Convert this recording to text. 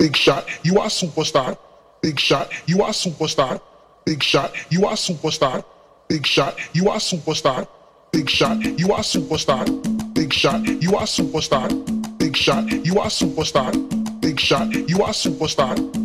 Big shot, you are superstar. Big shot, you are superstar. Big shot, you are superstar. Big shot, you are superstar. Big shot, you are superstar. Big shot, you are superstar. Big shot, you are superstar. Big shot, you are superstar.